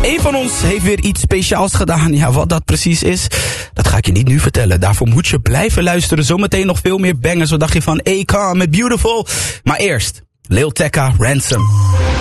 Eén van ons heeft weer iets speciaals gedaan. Ja, wat dat precies is, dat ga ik je niet nu vertellen. Daarvoor moet je blijven luisteren. Zometeen nog veel meer bangers. Wat dacht je van Akon met Beautiful? Maar eerst, Lil Tecca, Ransom.